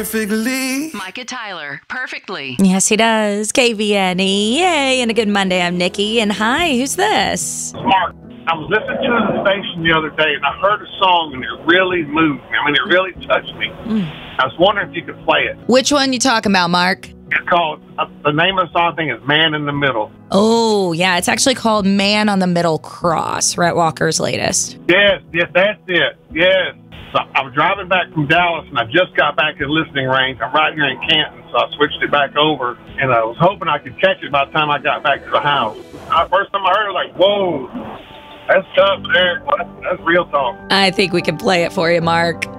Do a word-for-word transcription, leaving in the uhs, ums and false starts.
perfectly. Micah Tyler, perfectly. Yes, he does. K V N E. Yay, and a good Monday. I'm Nikki. And hi, who's this? Mark, I was listening to the station the other day, and I heard a song, and it really moved me. I mean, it really touched me. Mm. I was wondering if you could play it. Which one you talking about, Mark? It's called, uh, the name of the song, I think, is Man in the Middle. Oh, yeah. It's actually called Man on the Middle Cross, Rhett Walker's latest. Yes, yes, that's it. Yes. So I was driving back from Dallas, and I just got back in listening range. I'm right here in Canton, so I switched it back over, and I was hoping I could catch it by the time I got back to the house. Uh, first time I heard it, like, whoa, that's tough there. That's real talk. I think we can play it for you, Mark.